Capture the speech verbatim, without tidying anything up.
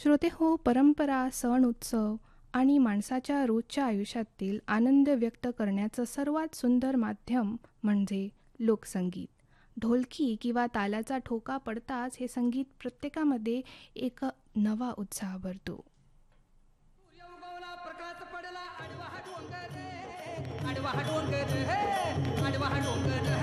श्रोते हो, परंपरा, सण, उत्सव आणि माणसाच्या रोजच्या आयुष्यातील आनंद व्यक्त करण्याचं सर्वात सुंदर माध्यम म्हणजे लोकसंगीत. ढोलकी किंवा तालाचा ठोका पडताच हे संगीत प्रत्येकामध्ये एक नवा उत्साह भरतो. सूर्य उगवला प्रकाश पडला आडवा हा डोंगर रे आडवा हा डोंगर हे आडवा हा डोंगर